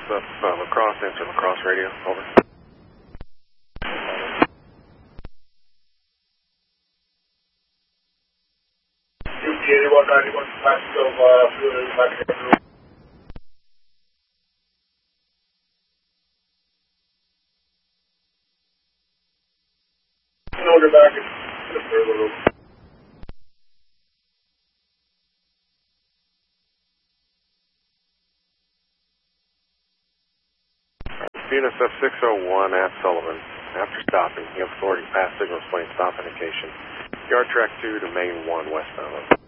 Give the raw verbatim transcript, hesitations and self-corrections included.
up uh, Lacrosse, answer Lacrosse radio, over. eighty-one ninety-one, Pasco, uh, through no, go back and the third little. C N S F six oh one at Sullivan. After stopping, you have authority to pass signal explain stop indication. Yard track two to main one westbound.